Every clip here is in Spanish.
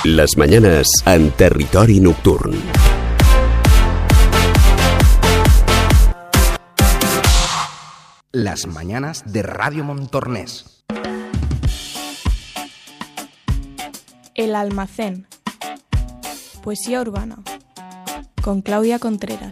Les mañanes en Territori Nocturn. Las mañanas de Radio Montornès. El almacén. Poesía urbana. Con Claudia Contreras.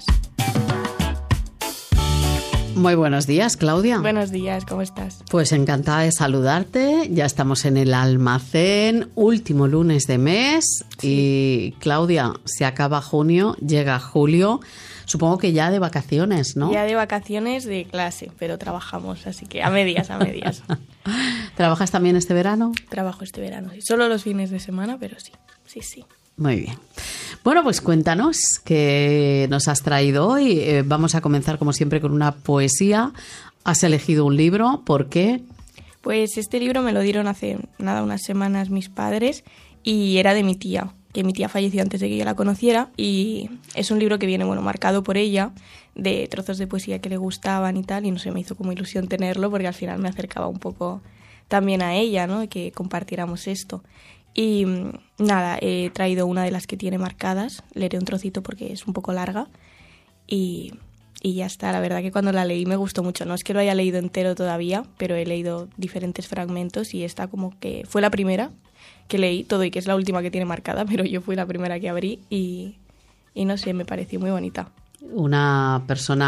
Muy buenos días, Claudia. Buenos días, ¿cómo estás? Pues encantada de saludarte. Ya estamos en el almacén, último lunes de mes. Sí. Y Claudia, se acaba junio, llega julio. Supongo que ya de vacaciones, ¿no? Ya de vacaciones de clase, pero trabajamos, así que a medias. ¿Trabajas también este verano? Trabajo este verano, sí. Solo los fines de semana, pero sí. Muy bien. Bueno, pues cuéntanos qué nos has traído hoy. Vamos a comenzar, como siempre, con una poesía. Has elegido un libro. ¿Por qué? Pues este libro me lo dieron hace unas semanas mis padres y era de mi tía, que mi tía falleció antes de que yo la conociera, y es un libro que viene, marcado por ella, de trozos de poesía que le gustaban y tal, y no sé, me hizo como ilusión tenerlo porque al final me acercaba un poco también a ella, ¿no? Que compartiéramos esto. Y nada, he traído una de las que tiene marcadas, leeré un trocito porque es un poco larga y ya está. La verdad que cuando la leí me gustó mucho, no es que lo haya leído entero todavía, pero he leído diferentes fragmentos y esta como que fue la primera que leí, todo y que es la última que tiene marcada, pero yo fui la primera que abrí y no sé, me pareció muy bonita. Una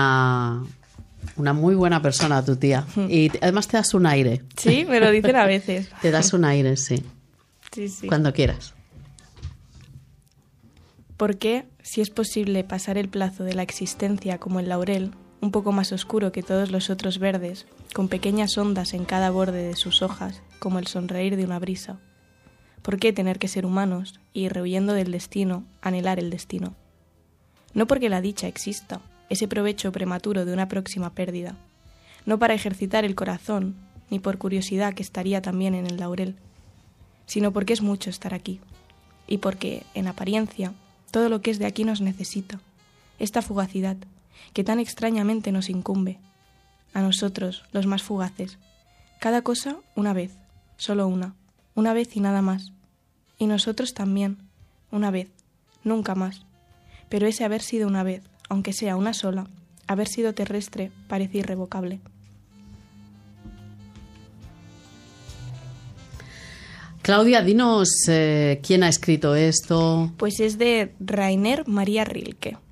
muy buena persona tu tía y además te das un aire. Sí, me lo dicen a veces. Te das un aire, sí. Sí. Cuando quieras. ¿Por qué, si es posible pasar el plazo de la existencia como el laurel, un poco más oscuro que todos los otros verdes, con pequeñas ondas en cada borde de sus hojas, como el sonreír de una brisa? ¿Por qué tener que ser humanos y, rehuyendo del destino, anhelar el destino? No porque la dicha exista, ese provecho prematuro de una próxima pérdida. No para ejercitar el corazón, ni por curiosidad que estaría también en el laurel, sino porque es mucho estar aquí, y porque, en apariencia, todo lo que es de aquí nos necesita, esta fugacidad, que tan extrañamente nos incumbe, a nosotros, los más fugaces, cada cosa una vez, solo una vez y nada más, y nosotros también, una vez, nunca más, pero ese haber sido una vez, aunque sea una sola, haber sido terrestre, parece irrevocable. Claudia, dinos quién ha escrito esto. Pues es de Rainer Maria Rilke.